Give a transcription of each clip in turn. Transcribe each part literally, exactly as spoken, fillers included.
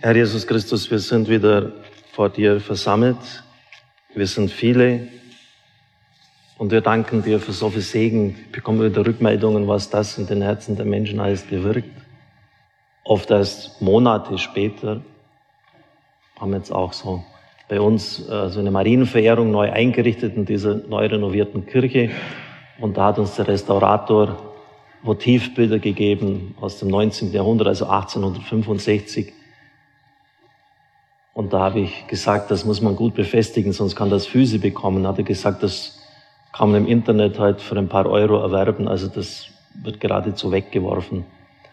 Herr Jesus Christus, wir sind wieder vor dir versammelt. Wir sind viele und wir danken dir für so viel Segen. Wir bekommen wieder Rückmeldungen, was das in den Herzen der Menschen alles bewirkt. Oft erst Monate später haben wir jetzt auch so bei uns äh, so eine Marienverehrung neu eingerichtet in dieser neu renovierten Kirche. Und da hat uns der Restaurator Votivbilder gegeben aus dem neunzehnten Jahrhundert, also achtzehnhundertfünfundsechzig. Und da habe ich gesagt, das muss man gut befestigen, sonst kann das Füße bekommen. Da hat er gesagt, das kann man im Internet halt für ein paar Euro erwerben, also das wird geradezu weggeworfen.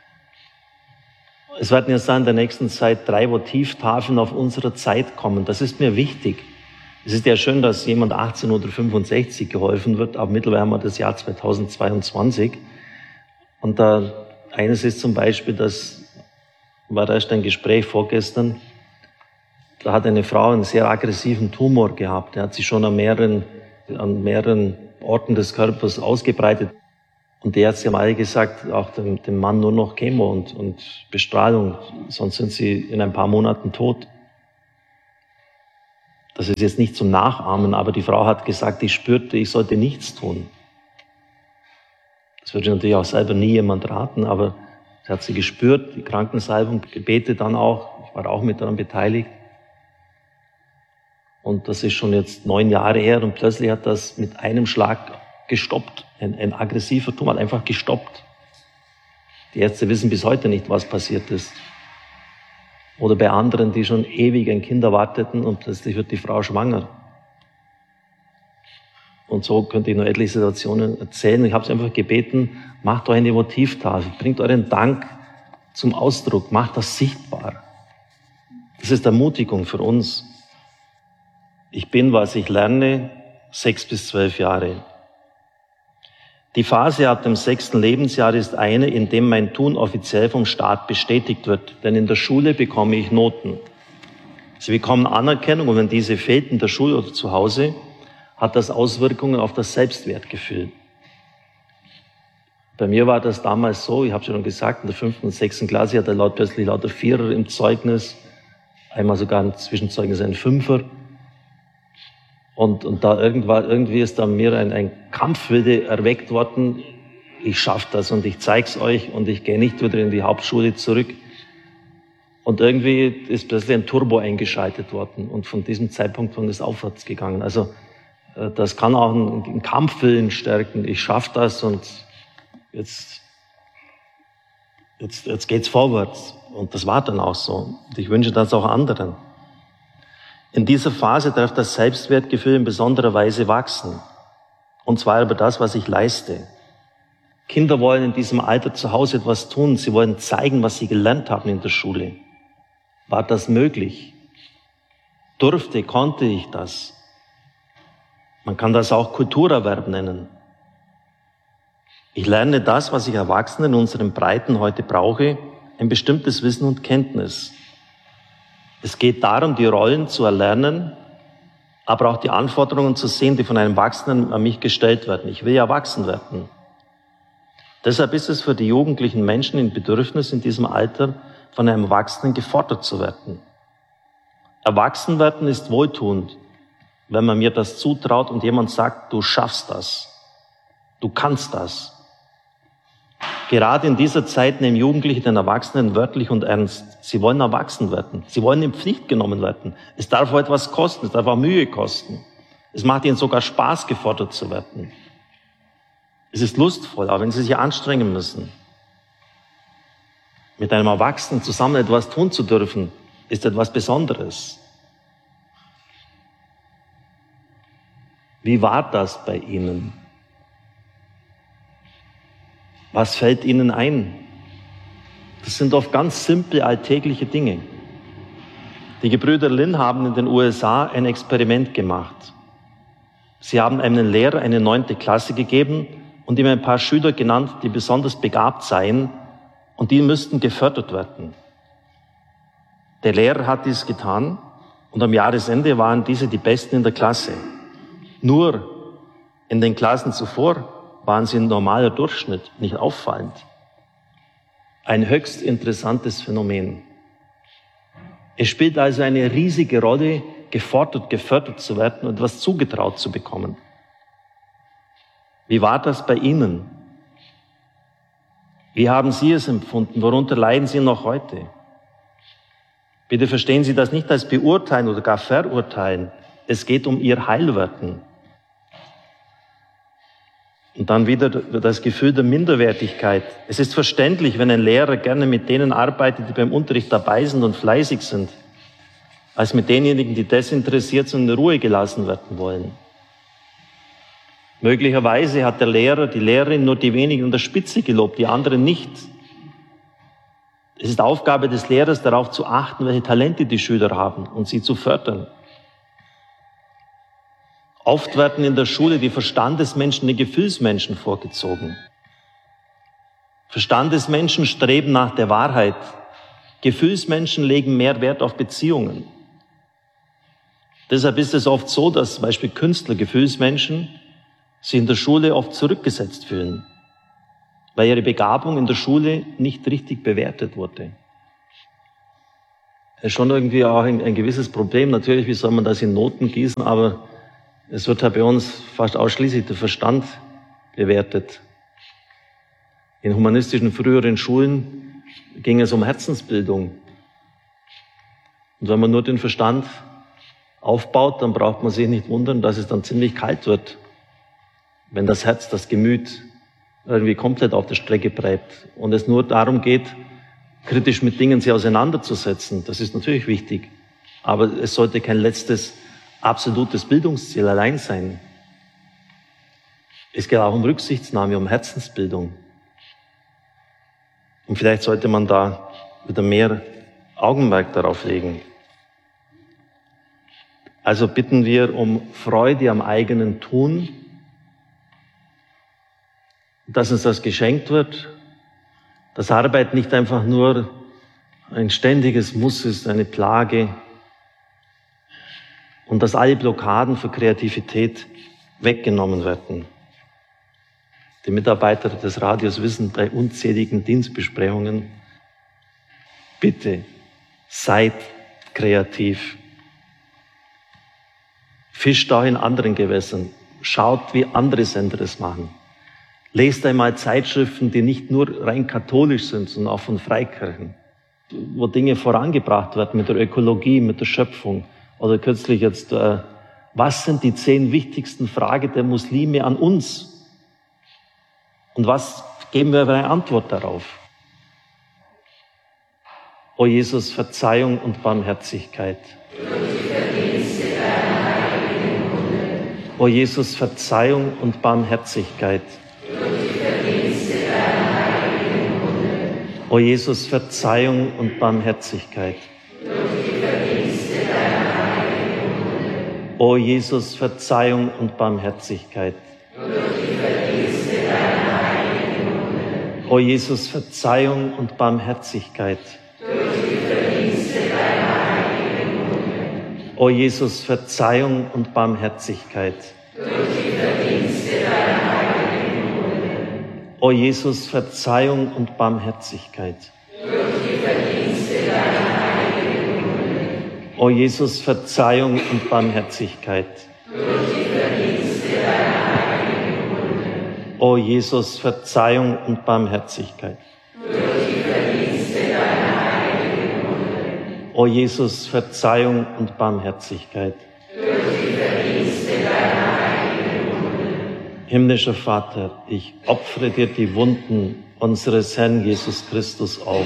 Es werden jetzt in der nächsten Zeit drei Votivtafeln auf unsere Zeit kommen. Das ist mir wichtig. Es ist ja schön, dass jemand achtzehnhundertfünfundsechzig geholfen wird, aber mittlerweile haben wir das Jahr zweitausendzweiundzwanzig. Und da eines ist zum Beispiel, das war da erst ein Gespräch vorgestern, da hat eine Frau einen sehr aggressiven Tumor gehabt. Der hat sich schon an mehreren, an mehreren Orten des Körpers ausgebreitet. Und die Ärzte haben alle gesagt, auch dem, dem Mann nur noch Chemo und, und Bestrahlung, sonst sind sie in ein paar Monaten tot. Das ist jetzt nicht zum Nachahmen, aber die Frau hat gesagt, ich spürte, ich sollte nichts tun. Das würde natürlich auch selber nie jemand raten, aber sie hat sie gespürt, die Krankensalbung, Gebete dann auch, ich war auch mit daran beteiligt. Und das ist schon jetzt neun Jahre her und plötzlich hat das mit einem Schlag gestoppt. Ein, ein aggressiver Tumor hat einfach gestoppt. Die Ärzte wissen bis heute nicht, was passiert ist. Oder bei anderen, die schon ewig ein Kind erwarteten und plötzlich wird die Frau schwanger. Und so könnte ich noch etliche Situationen erzählen. Ich habe sie einfach gebeten, macht euch eine Votivtafel, bringt euren Dank zum Ausdruck, macht das sichtbar. Das ist Ermutigung für uns. Ich bin, was ich lerne, sechs bis zwölf Jahre. Die Phase ab dem sechsten Lebensjahr ist eine, in dem mein Tun offiziell vom Staat bestätigt wird. Denn in der Schule bekomme ich Noten. Sie bekommen Anerkennung und wenn diese fehlt in der Schule oder zu Hause, hat das Auswirkungen auf das Selbstwertgefühl. Bei mir war das damals so, ich habe schon gesagt, in der fünften und sechsten Klasse hatte laut plötzlich lauter Vierer im Zeugnis, einmal sogar ein Zwischenzeugnis ein Fünfer. Und, und da irgendwann, irgendwie ist da mir ein, ein Kampfwille erweckt worden, ich schaffe das und ich zeig's euch und ich gehe nicht wieder in die Hauptschule zurück. Und irgendwie ist plötzlich ein Turbo eingeschaltet worden und von diesem Zeitpunkt von ist aufwärts gegangen. Also das kann auch einen, einen Kampfwillen stärken, ich schaffe das und jetzt, jetzt, jetzt geht's vorwärts. Und das war dann auch so. Und ich wünsche das auch anderen. In dieser Phase darf das Selbstwertgefühl in besonderer Weise wachsen. Und zwar über das, was ich leiste. Kinder wollen in diesem Alter zu Hause etwas tun. Sie wollen zeigen, was sie gelernt haben in der Schule. War das möglich? Durfte, konnte ich das? Man kann das auch Kulturerwerb nennen. Ich lerne das, was ich Erwachsenen in unseren Breiten heute brauche, ein bestimmtes Wissen und Kenntnis. Es geht darum, die Rollen zu erlernen, aber auch die Anforderungen zu sehen, die von einem Erwachsenen an mich gestellt werden. Ich will ja erwachsen werden. Deshalb ist es für die jugendlichen Menschen ein Bedürfnis, in diesem Alter von einem Erwachsenen gefordert zu werden. Erwachsen werden ist wohltuend, wenn man mir das zutraut und jemand sagt, du schaffst das, du kannst das. Gerade in dieser Zeit nehmen Jugendliche den Erwachsenen wörtlich und ernst. Sie wollen erwachsen werden. Sie wollen in Pflicht genommen werden. Es darf auch etwas kosten. Es darf auch Mühe kosten. Es macht ihnen sogar Spaß, gefordert zu werden. Es ist lustvoll, auch wenn sie sich anstrengen müssen. Mit einem Erwachsenen zusammen etwas tun zu dürfen, ist etwas Besonderes. Wie war das bei Ihnen? Was fällt Ihnen ein? Das sind oft ganz simple, alltägliche Dinge. Die Gebrüder Lin haben in den U S A ein Experiment gemacht. Sie haben einem Lehrer eine neunte Klasse gegeben und ihm ein paar Schüler genannt, die besonders begabt seien und die müssten gefördert werden. Der Lehrer hat dies getan und am Jahresende waren diese die Besten in der Klasse. Nur in den Klassen zuvor waren sie ein normaler Durchschnitt, nicht auffallend. Ein höchst interessantes Phänomen. Es spielt also eine riesige Rolle, gefordert, gefördert zu werden und etwas zugetraut zu bekommen. Wie war das bei Ihnen? Wie haben Sie es empfunden? Worunter leiden Sie noch heute? Bitte verstehen Sie das nicht als beurteilen oder gar verurteilen. Es geht um Ihr Heilwerden. Und dann wieder das Gefühl der Minderwertigkeit. Es ist verständlich, wenn ein Lehrer gerne mit denen arbeitet, die beim Unterricht dabei sind und fleißig sind, als mit denjenigen, die desinteressiert sind und in Ruhe gelassen werden wollen. Möglicherweise hat der Lehrer, die Lehrerin nur die wenigen an der Spitze gelobt, die anderen nicht. Es ist Aufgabe des Lehrers, darauf zu achten, welche Talente die Schüler haben und sie zu fördern. Oft werden in der Schule die Verstandesmenschen den Gefühlsmenschen vorgezogen. Verstandesmenschen streben nach der Wahrheit. Gefühlsmenschen legen mehr Wert auf Beziehungen. Deshalb ist es oft so, dass zum Beispiel Künstler, Gefühlsmenschen, sich in der Schule oft zurückgesetzt fühlen, weil ihre Begabung in der Schule nicht richtig bewertet wurde. Das ist schon irgendwie auch ein, ein gewisses Problem. Natürlich, wie soll man das in Noten gießen, aber es wird ja bei uns fast ausschließlich der Verstand bewertet. In humanistischen früheren Schulen ging es um Herzensbildung. Und wenn man nur den Verstand aufbaut, dann braucht man sich nicht wundern, dass es dann ziemlich kalt wird, wenn das Herz, das Gemüt irgendwie komplett auf der Strecke bleibt und es nur darum geht, kritisch mit Dingen sich auseinanderzusetzen. Das ist natürlich wichtig, aber es sollte kein letztes absolutes Bildungsziel allein sein. Es geht auch um Rücksichtsnahme, um Herzensbildung. Und vielleicht sollte man da wieder mehr Augenmerk darauf legen. Also bitten wir um Freude am eigenen Tun, dass uns das geschenkt wird, dass Arbeit nicht einfach nur ein ständiges Muss ist, eine Plage, und dass alle Blockaden für Kreativität weggenommen werden. Die Mitarbeiter des Radios wissen bei unzähligen Dienstbesprechungen, bitte seid kreativ. Fischt auch in anderen Gewässern. Schaut, wie andere Sender es machen. Lest einmal Zeitschriften, die nicht nur rein katholisch sind, sondern auch von Freikirchen, wo Dinge vorangebracht werden mit der Ökologie, mit der Schöpfung. Oder kürzlich jetzt, äh, was sind die zehn wichtigsten Fragen der Muslime an uns? Und was geben wir für eine Antwort darauf? O Jesus, Verzeihung und Barmherzigkeit. O Jesus, Verzeihung und Barmherzigkeit. O Jesus, Verzeihung und Barmherzigkeit. O Jesus, Verzeihung und Barmherzigkeit. O Jesus, Verzeihung und Barmherzigkeit. O Jesus, Verzeihung und Barmherzigkeit. O Jesus, Verzeihung und Barmherzigkeit. O Jesus, Verzeihung und Barmherzigkeit. O Jesus, Verzeihung und Barmherzigkeit. O Jesus, Verzeihung und Barmherzigkeit. Himmlischer Vater, ich opfere dir die Wunden unseres Herrn Jesus Christus auf.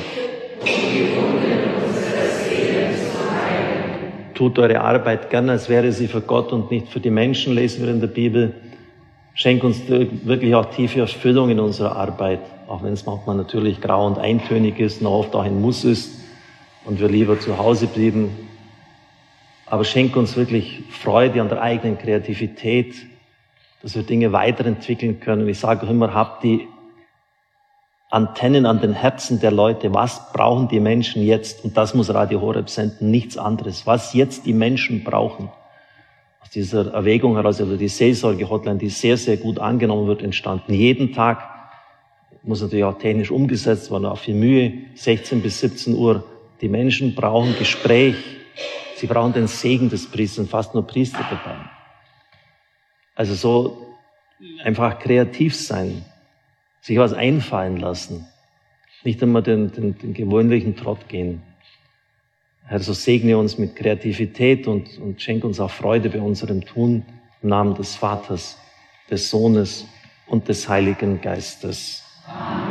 Tut eure Arbeit gerne, als wäre sie für Gott und nicht für die Menschen, lesen wir in der Bibel. Schenk uns wirklich auch tiefe Erfüllung in unserer Arbeit, auch wenn es manchmal natürlich grau und eintönig ist und oft auch ein Muss ist und wir lieber zu Hause blieben. Aber schenk uns wirklich Freude an der eigenen Kreativität, dass wir Dinge weiterentwickeln können. Ich sage auch immer, habt die Antennen an den Herzen der Leute. Was brauchen die Menschen jetzt? Und das muss Radio Horeb senden, nichts anderes. Was jetzt die Menschen brauchen. Aus dieser Erwägung heraus, also die Seelsorge-Hotline, die sehr, sehr gut angenommen wird, entstanden. Jeden Tag muss natürlich auch technisch umgesetzt werden, auch viel Mühe, sechzehn bis siebzehn Uhr Die Menschen brauchen Gespräch. Sie brauchen den Segen des Priesters und fast nur Priester dabei. Also so einfach kreativ sein, sich was einfallen lassen, nicht immer den, den, den gewöhnlichen Trott gehen. Herr, so segne uns mit Kreativität und, und schenke uns auch Freude bei unserem Tun im Namen des Vaters, des Sohnes und des Heiligen Geistes.